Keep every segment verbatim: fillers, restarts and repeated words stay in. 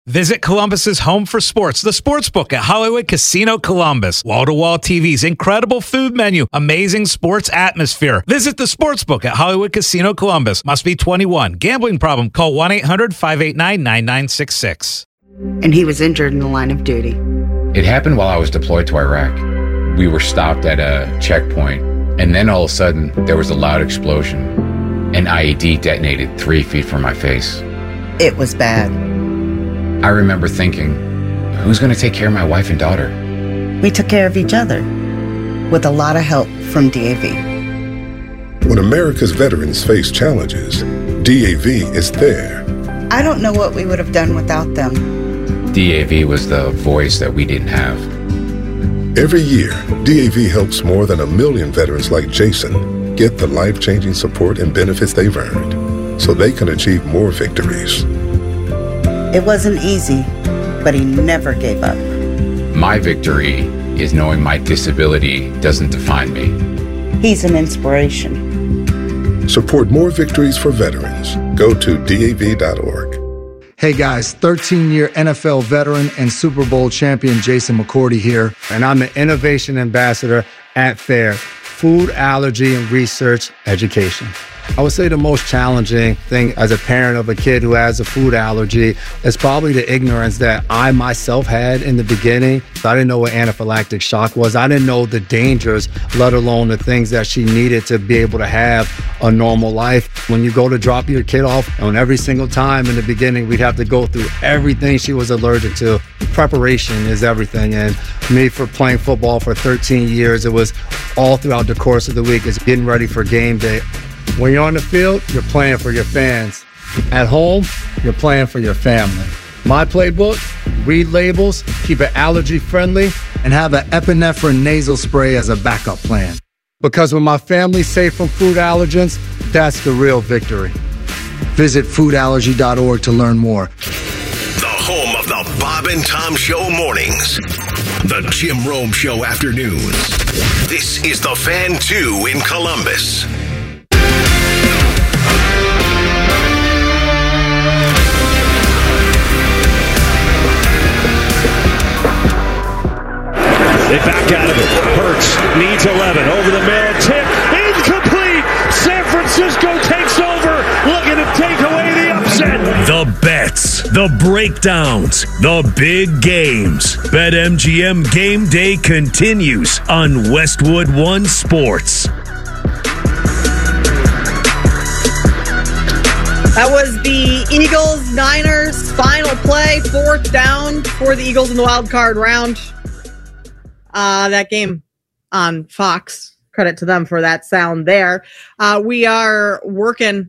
Visit Columbus's home for sports, the Sportsbook at Hollywood Casino Columbus. Wall-to-wall T Vs, incredible food menu, amazing sports atmosphere. Visit the Sportsbook at Hollywood Casino Columbus. Must be twenty-one. Gambling problem? Call one eight hundred five eight nine nine nine six six. And he was injured in the line of duty. It happened while I was deployed to Iraq. We were stopped at a checkpoint, and then all of a sudden, there was a loud explosion. An I E D detonated three feet from my face. It was bad. I remember thinking, who's going to take care of my wife and daughter? We took care of each other with a lot of help from D A V. When America's veterans face challenges, D A V is there. I don't know what we would have done without them. D A V was the voice that we didn't have. Every year, D A V helps more than a million veterans like Jason get the life-changing support and benefits they've earned so they can achieve more victories. It wasn't easy, but he never gave up. My victory is knowing my disability doesn't define me. He's an inspiration. Support more victories for veterans. Go to D A V dot org. Hey guys, thirteen-year N F L veteran and Super Bowl champion Jason McCourty here, and I'm the Innovation Ambassador at FAIR, Food Allergy and Research Education. I would say the most challenging thing as a parent of a kid who has a food allergy is probably the ignorance that I myself had in the beginning. I didn't know what anaphylactic shock was. I didn't know the dangers, let alone the things that she needed to be able to have a normal life. When you go to drop your kid off, and every single time in the beginning, we'd have to go through everything she was allergic to. Preparation is everything. And me, for playing football for thirteen years, it was all throughout the course of the week. It's getting ready for game day. When you're on the field, you're playing for your fans. At home, you're playing for your family. My playbook, read labels, keep it allergy friendly, and have an epinephrine nasal spray as a backup plan. Because when my family's safe from food allergens, that's the real victory. Visit food allergy dot org to learn more. The home of the Bob and Tom Show mornings. The Jim Rome Show afternoons. This is The Fan two in Columbus. They back out of it. Hurts needs eleven. Over the middle. Tip. Incomplete. San Francisco takes over. Looking to take away the upset. The bets. The breakdowns. The big games. BetMGM Game Day continues on Westwood One Sports. That was the Eagles-Niners final play. Fourth down for the Eagles in the wild card round. Uh, that game on Fox. Credit to them for that sound there. Uh, we are working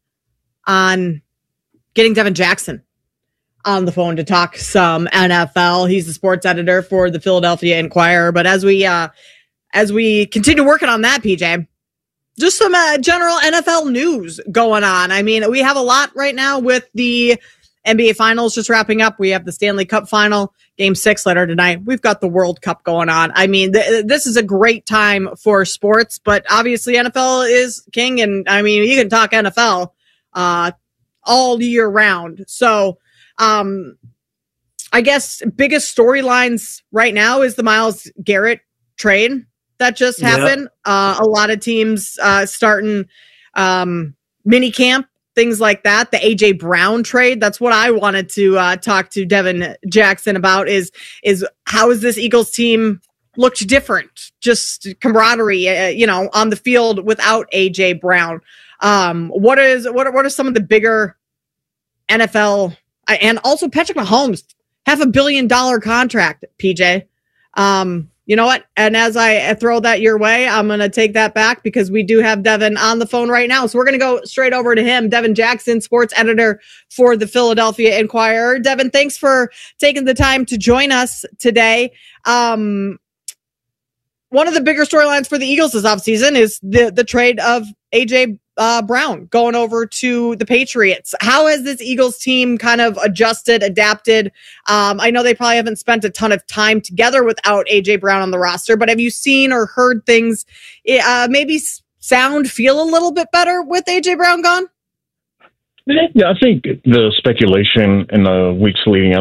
on getting Devin Jackson on the phone to talk some N F L. He's the sports editor for the Philadelphia Inquirer. But as we uh, as we continue working on that, P J, just some uh, general N F L news going on. I mean, we have a lot right now with the N B A Finals just wrapping up. We have the Stanley Cup Final, Game six later tonight. We've got the World Cup going on. I mean, th- this is a great time for sports, but obviously N F L is king, and I mean, you can talk N F L uh, all year round. So um, I guess biggest storylines right now is the Myles Garrett trade that just happened. Yep. Uh, a lot of teams uh, starting um, mini camp, things like that. The A J Brown trade. That's what I wanted to uh, talk to Devin Jackson about is, is how is this Eagles team looked different? Just camaraderie, uh, you know, on the field without A J Brown. Um, what is, what are, what are some of the bigger N F L uh, and also Patrick Mahomes, half a billion dollar contract, P J. Um, You know what? And as I throw that your way, I'm going to take that back because we do have Devin on the phone right now. So we're going to go straight over to him. Devin Jackson, sports editor for the Philadelphia Inquirer. Devin, thanks for taking the time to join us today. Um, one of the bigger storylines for the Eagles this offseason is the, the trade of A J Uh, Brown going over to the Patriots. How has this Eagles team kind of adjusted, adapted? Um, I know they probably haven't spent a ton of time together without A J Brown on the roster, but have you seen or heard things uh, maybe sound, feel a little bit better with A J Brown gone? Yeah, I think the speculation in the weeks leading up